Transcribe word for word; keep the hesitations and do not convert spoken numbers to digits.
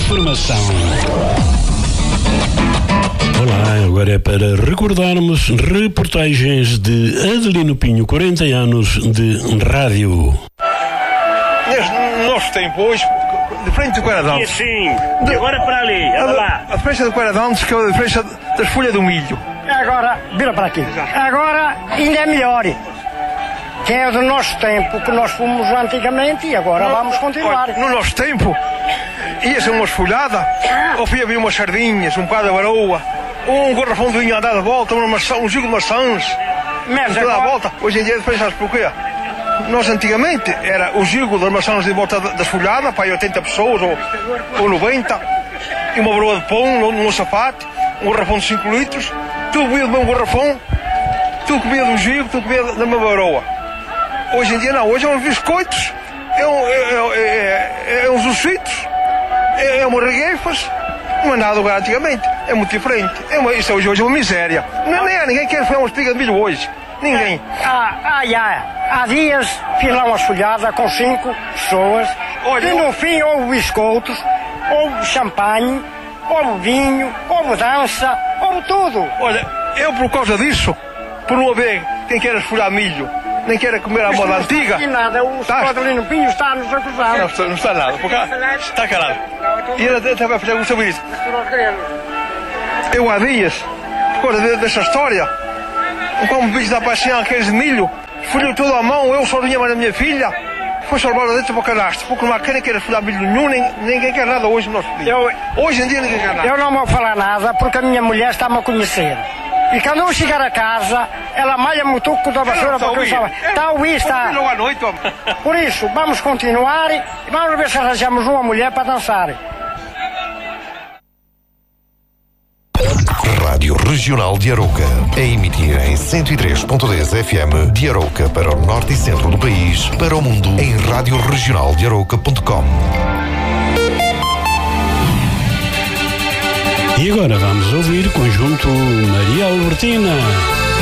informação. Olá, agora é para recordarmos reportagens de Adelino Pinho, quarenta anos de rádio. Neste nosso tempo hoje, de frente do Quaradantes. Sim, de agora para ali, olha lá. A frente do Quaradantes, que é a diferença das folhas do milho. Agora, vira para aqui. Agora ainda é melhor. Que é do nosso tempo, que nós fomos antigamente e agora no, vamos continuar. No nosso tempo, ia-se uma esfolhada, ou havia umas sardinhas, um bocado de varoa, um garrafão de vinho a dar de volta, uma maçã, um gigo de maçãs, Mas toda agora... a volta. Hoje em dia, depois sabes porquê? Nós antigamente, era o gigo das maçãs de volta da esfolhada, para oitenta pessoas ou, ou noventa, e uma varoa de pão, um sapato, um garrafão de cinco litros, tu comia do mesmo garrafão, tu comia do gigo, tu comia da mesma varoa. Hoje em dia não, hoje é uns biscoitos, é, um, é, é, é, é uns ossitos, é, é umas regueifas, não é nada do antigamente, é muito diferente. É uma, isso hoje, hoje é uma miséria. Não, nem há ninguém que quer fazer uma espiga de milho hoje, ninguém. Ah, ah, já. Há dias fiz lá uma folhada com cinco pessoas. Olha, e no fim houve biscoitos, houve champanhe, houve vinho, houve dança, houve tudo. Olha, eu por causa disso, por não haver quem queira esfolhar milho, nem queira comer a moda antiga. Não está nada, o senhor Adelino Pinho está a nos acusar. Não, não está nada, porque está calado. E ele até vai fazer algum sobre isso. Eu há dias, por causa dessa história, como bicho da paixão, aqueles de milho, folhou tudo à mão, eu sozinha, mas a minha filha, foi salvar dentro para o cadastro, porque não há quem queira folhar milho nenhum, nem, ninguém quer nada hoje no nosso dia. Eu, hoje em dia ninguém quer nada. Eu não vou falar nada, porque a minha mulher está-me a conhecer. E quando eu chegar a casa, ela malha-me o tuco da vassoura porque eu estava. Está a ouvir, está. Por isso, vamos continuar e vamos ver se arranjamos uma mulher para dançar. Rádio Regional de Arouca, a emitir em cento e três ponto dez F M de Arouca para o norte e centro do país, para o mundo em rádio regional de arouca ponto com. E agora vamos ouvir conjunto Maria Albertina.